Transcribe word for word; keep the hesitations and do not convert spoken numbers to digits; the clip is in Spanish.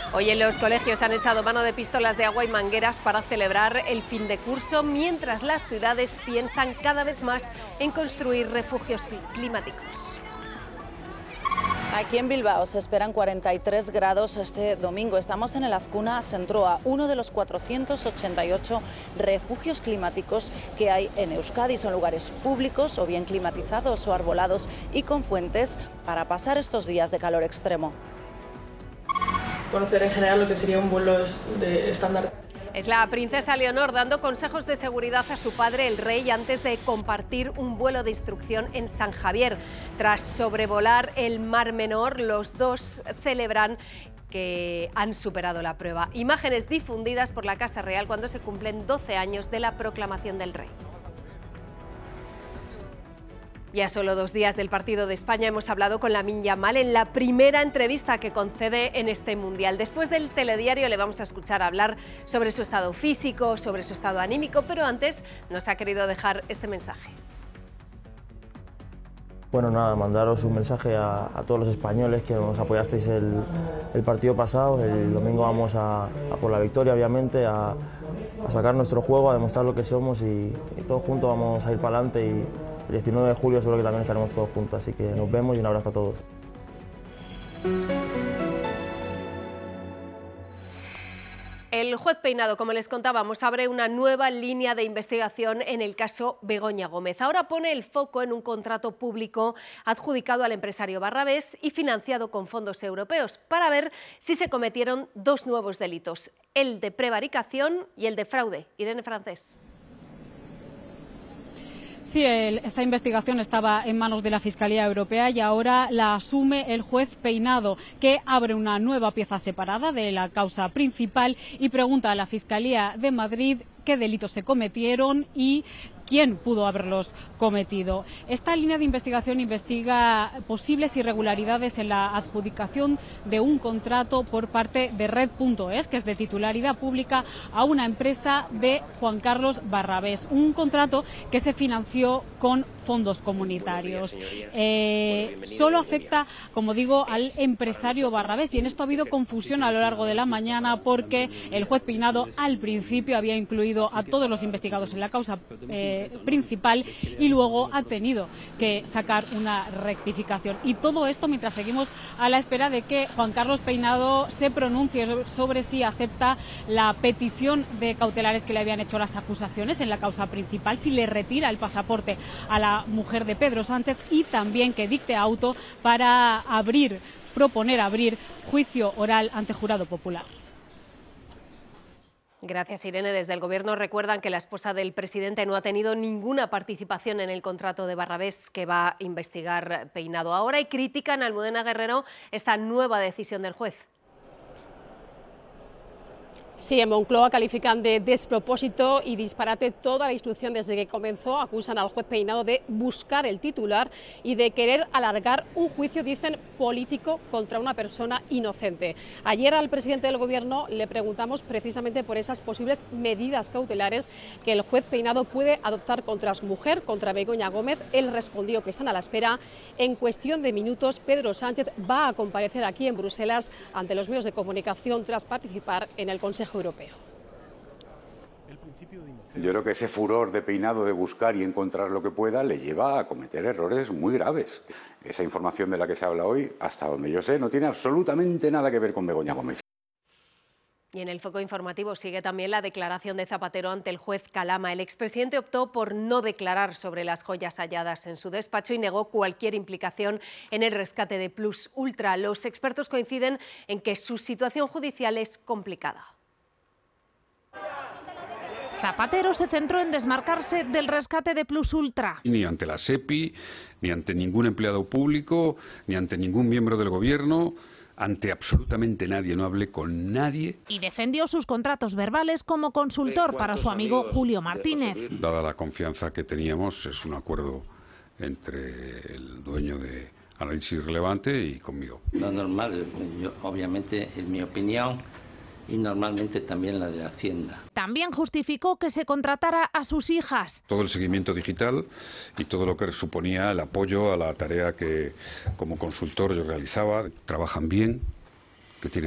Hoy en los colegios han echado mano de pistolas de agua y mangueras para celebrar el fin de curso, mientras las ciudades piensan cada vez más en construir refugios climáticos. Aquí en Bilbao se esperan cuarenta y tres grados este domingo. Estamos en el Azkuna Sentroa, uno de los cuatrocientos ochenta y ocho refugios climáticos que hay en Euskadi. Son lugares públicos o bien climatizados o arbolados y con fuentes para pasar estos días de calor extremo. Conocer en general lo que sería un vuelo de estándar. Es la princesa Leonor dando consejos de seguridad a su padre, el rey, antes de compartir un vuelo de instrucción en San Javier. Tras sobrevolar el Mar Menor, los dos celebran que han superado la prueba. Imágenes difundidas por la Casa Real cuando se cumplen doce años de la proclamación del rey. Ya solo dos días del partido de España hemos hablado con Lamine Yamal en la primera entrevista que concede en este Mundial. Después del telediario le vamos a escuchar hablar sobre su estado físico, sobre su estado anímico, pero antes nos ha querido dejar este mensaje. Bueno, nada, mandaros un mensaje a, a todos los españoles que nos apoyasteis el, el partido pasado. El domingo vamos a, a por la victoria, obviamente, a, a sacar nuestro juego, a demostrar lo que somos y, y todos juntos vamos a ir para adelante. Y el diecinueve de julio seguro que también estaremos todos juntos, así que nos vemos y un abrazo a todos. El juez Peinado, como les contábamos, abre una nueva línea de investigación en el caso Begoña Gómez. Ahora pone el foco en un contrato público adjudicado al empresario Barrabés y financiado con fondos europeos para ver si se cometieron dos nuevos delitos, el de prevaricación y el de fraude. Irene Francés. Sí, el, esa investigación estaba en manos de la Fiscalía Europea y ahora la asume el juez Peinado, que abre una nueva pieza separada de la causa principal y pregunta a la Fiscalía de Madrid qué delitos se cometieron y quién pudo haberlos cometido. Esta línea de investigación investiga posibles irregularidades en la adjudicación de un contrato por parte de Red punto es, que es de titularidad pública, a una empresa de Juan Carlos Barrabés. Un contrato que se financió con fondos comunitarios. Eh, solo afecta, como digo, al empresario Barrabés, y en esto ha habido confusión a lo largo de la mañana porque el juez Peinado al principio había incluido a todos los investigados en la causa eh, principal y luego ha tenido que sacar una rectificación. Y todo esto mientras seguimos a la espera de que Juan Carlos Peinado se pronuncie sobre si acepta la petición de cautelares que le habían hecho las acusaciones en la causa principal, si le retira el pasaporte a la mujer de Pedro Sánchez y también que dicte auto para abrir, proponer abrir juicio oral ante jurado popular. Gracias, Irene. Desde el Gobierno recuerdan que la esposa del presidente no ha tenido ninguna participación en el contrato de Barrabés que va a investigar Peinado ahora y critican a Almudena Guerrero esta nueva decisión del juez. Sí, en Moncloa califican de despropósito y disparate toda la instrucción desde que comenzó. Acusan al juez Peinado de buscar el titular y de querer alargar un juicio, dicen, político contra una persona inocente. Ayer al presidente del Gobierno le preguntamos precisamente por esas posibles medidas cautelares que el juez Peinado puede adoptar contra su mujer, contra Begoña Gómez. Él respondió que están a la espera. En cuestión de minutos, Pedro Sánchez va a comparecer aquí en Bruselas ante los medios de comunicación tras participar en el Consejo Europeo. Yo creo que ese furor de Peinado de buscar y encontrar lo que pueda le lleva a cometer errores muy graves. Esa información de la que se habla hoy, hasta donde yo sé, no tiene absolutamente nada que ver con Begoña Gómez. Y en el foco informativo sigue también la declaración de Zapatero ante el juez Calama. El expresidente optó por no declarar sobre las joyas halladas en su despacho y negó cualquier implicación en el rescate de Plus Ultra. Los expertos coinciden en que su situación judicial es complicada. Zapatero se centró en desmarcarse del rescate de Plus Ultra. Ni ante la SEPI, ni ante ningún empleado público, ni ante ningún miembro del Gobierno, ante absolutamente nadie, no hablé con nadie. Y defendió sus contratos verbales como consultor para su amigo Julio Martínez. Dada la confianza que teníamos, es un acuerdo entre el dueño de Análisis Relevante y conmigo. Lo normal, yo, obviamente, en mi opinión, y normalmente también la de Hacienda. También justificó que se contratara a sus hijas. Todo el seguimiento digital y todo lo que suponía el apoyo a la tarea que como consultor yo realizaba. Trabajan bien,